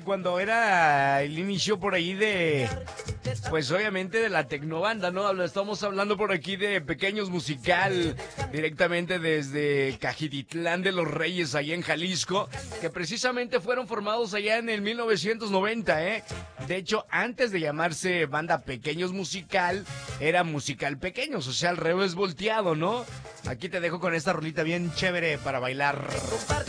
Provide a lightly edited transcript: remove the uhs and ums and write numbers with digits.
cuando era el inicio por ahí de, pues obviamente de la tecnobanda, ¿no? Estamos hablando por aquí de Pequeños Musical, directamente desde Cajititlán de los Reyes, allá en Jalisco, que precisamente fueron formados allá en el 1990, ¿eh? De hecho, antes de llamarse Banda Pequeños Musical, era Musical Pequeños, o sea, al revés volteado, ¿no? Aquí te dejo con esta rolita bien chévere para bailar.